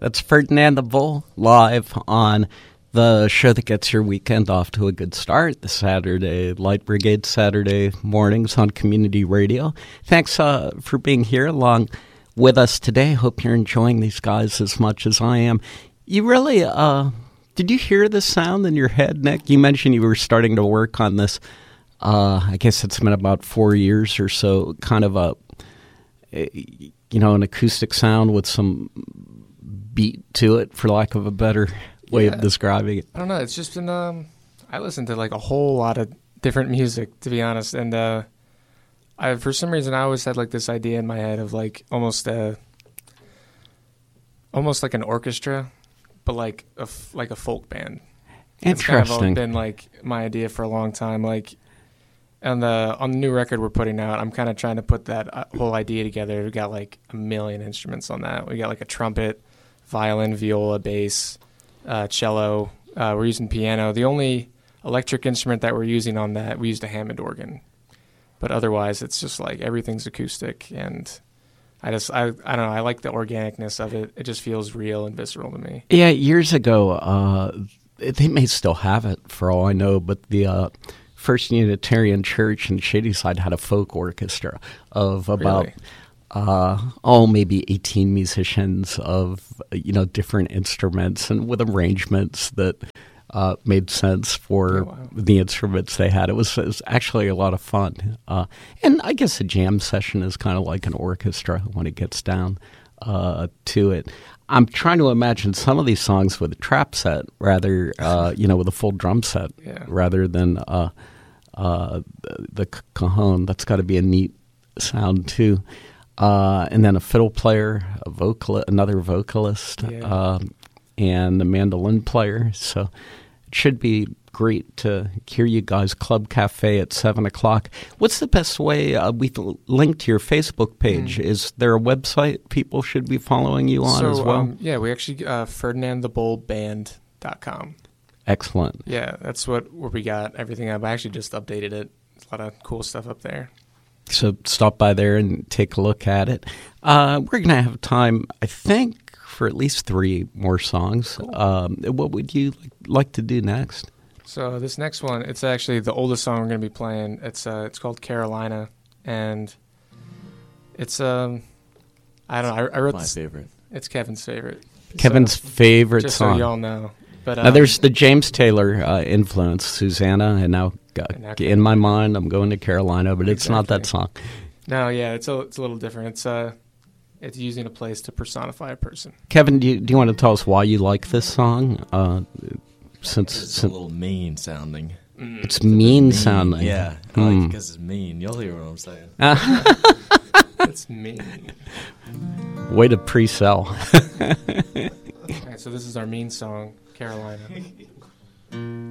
That's Ferdinand the Bull live on the show that gets your weekend off to a good start, the Saturday Light Brigade Saturday mornings on Community Radio. Thanks for being here along with us today. Hope you're enjoying these guys as much as I am. You really, did you hear this sound in your head, Nick? You mentioned you were starting to work on this. I guess it's been about 4 years or so, kind of an acoustic sound with some beat to it, for lack of a better way of describing it. I don't know. It's just been, I listen to like a whole lot of different music, to be honest. And for some reason, I always had like this idea in my head of like almost like an orchestra, but like a folk band. Interesting. It's kind of been like my idea for a long time. Like on the new record we're putting out, I'm kind of trying to put that whole idea together. We got like a million instruments on that. We got like a trumpet, violin, viola, bass, cello. We're using piano. The only electric instrument that we're using on that, we used a Hammond organ. But otherwise, it's just like everything's acoustic, and I don't know. I like the organicness of it. It just feels real and visceral to me. Yeah, years ago, they may still have it for all I know, but the First Unitarian Church in Shadyside had a folk orchestra of about maybe 18 musicians of different instruments and with arrangements that made sense for the instruments they had. It was actually a lot of fun. And I guess a jam session is kind of like an orchestra when it gets down to it. I'm trying to imagine some of these songs with a trap set rather, with a full drum set rather than the cajon. That's got to be a neat sound too. And then a fiddle player, another vocalist, and a mandolin player. So it should be great to hear you guys. Club Cafe at 7 o'clock. What's the best way? We've linked to your Facebook page. Is there a website people should be following you on as well? We actually, FerdinandTheBullBand.com. Excellent. Yeah, that's where we got everything up. I actually just updated it. There's a lot of cool stuff up there. So stop by there and take a look at it. We're going to have time, I think, for at least 3 more songs. Cool. What would you like to do next? So this next one, it's actually the oldest song we're going to be playing. It's called Carolina, and it's I don't know. I wrote my favorite. It's Kevin's favorite. Kevin's favorite just song. So y'all know. But now there's the James Taylor influence, Susanna, and now in my mind I'm going to Carolina, but it's not that song. No, yeah, it's a little different. It's using a place to personify a person. Kevin, do you want to tell us why you like this song? It's a little mean sounding. It's mean sounding. Yeah, I like it because it's mean. You'll hear what I'm saying. It's mean. Way to pre-sell. All right, so this is our mean song, Carolina.